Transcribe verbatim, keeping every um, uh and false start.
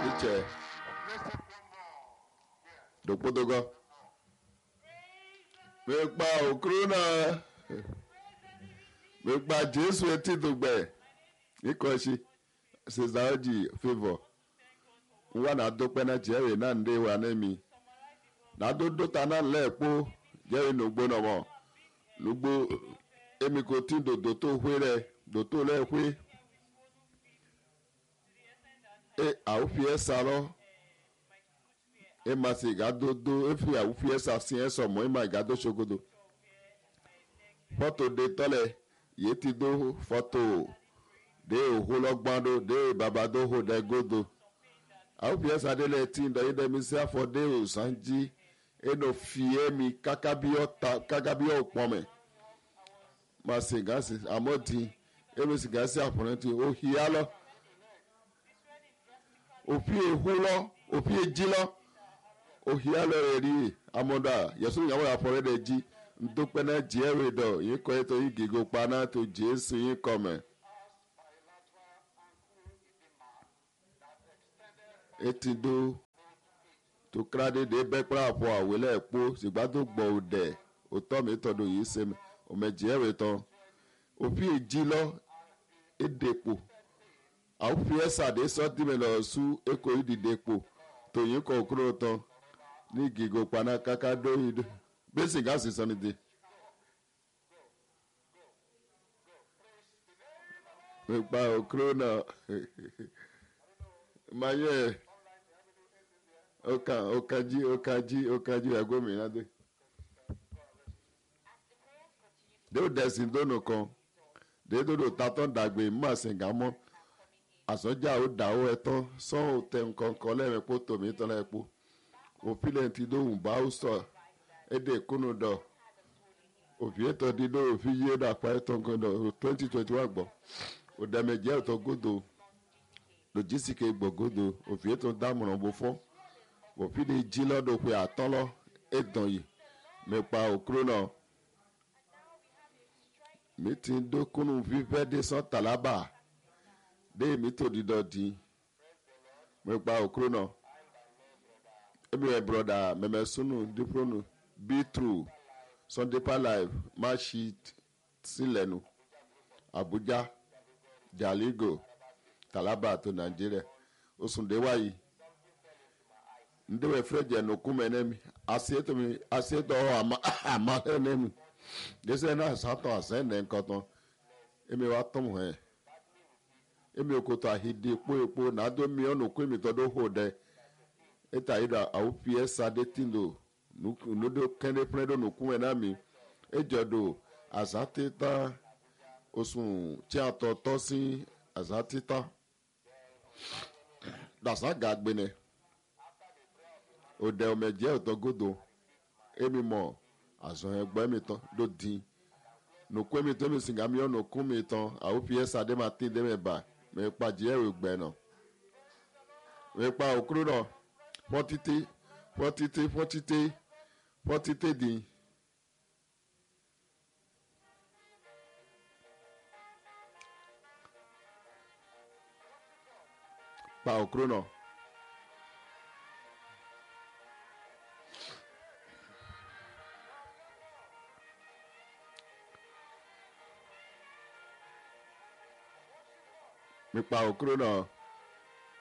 Iche. Dopodogo. Mekpa okrona. Mekpa Jesu eti dogbe. Ikoshi. Sezaoji favor. Nwa na dokpe na jere na nde wa nemi. Na do dota na lepo jere nogbo no mo. Lugbo emi ko tin do do to hwere, do to le hwe. E a o fi esa lo. E ma se gado do e fi a o fi esa sin eso mo e ma gado shogodo. Photo de tole ye ti do photo de o hologbando de babado ho de godo. A o fi esa de le tin do ide mi se afo de o sanji e no fi emi kakabio ta kakabio pome. Ma se gasi amoti e mi se gasi aponenti o hialo. Opi ehulo, opi ejilo, ohialo eri amoda. Yesu nyawo ya fore de ji ndope na jere do yiko eto igigo pana to Jesu yikome. Etido to krade de bekra apo awele epo sigbado gbo ode oto mi todo yi se o me jere ton. Opi ejilo edepo. A fi esa de so di me lo su eko ididepo to yin ko kuro ton ni gigo pana kaka do id basic gas is on the me pa okro na maye oka okaji okaji okaji agomina de de desin do no kan de do do taton dagbe ma singamo àsọjà ó dà ó ẹtán sán ò tẹ nǹkan kan lẹ́rìn pó tòmí tán lẹ́pọ̀ òfìlẹ̀ ti dóhùn bá ó sọ èdè kúnnù dọ̀ òfì ètò dídó òfì yé dàpá ẹ̀tàn kan dọ̀ twenty twenty one gbọ̀ òdàmẹ̀jẹ́ ọ̀tọ̀ gòdò lòjísìkè gbọ̀ gòdò òfì ètò dámọ̀ràn bó fọ́ òfìlẹ̀ jí lọ́dọ̀ pé àtọ́lọ́ ètàn yìí mẹ́pa òkúrò náà mi ti dókúnnù fífẹ́ dé sán tàlábà. De mi to di dodi me pa okro no emi e brother me me sunu dipronu be true Sunday pa live ma sheet silenu Abuja Jaligo Talaba to Nigeria osunde wayi ndewe freje no kumenemi asieto mi asieto ama ama enemi dese na sato asende nkoton emi wa tomu he emi okoto ahide epo epo na do mi onu ku mi todo hode eta ida au piesa de tindo no do kende predo no ku na mi ejodo azatita osun ti atoto si azatita dasa gagbene ode omeje otogodo emi mo azon egbe mi tan do din no ku mi to mi singa mi onu ku mi tan au piesa de ma tin de me ba me pa jere gbe na me pa okro no forty forty forty forty di pa okro no me pa okro no